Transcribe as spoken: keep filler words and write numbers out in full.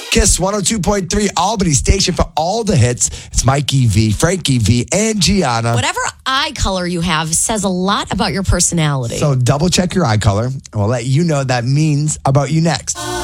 Kiss one oh two point three, Albany station for all the hits. It's Mikey V, Frankie V, and Gianna. Whatever eye color you have says a lot about your personality. So double check your eye color, and we'll let you know what that means about you next.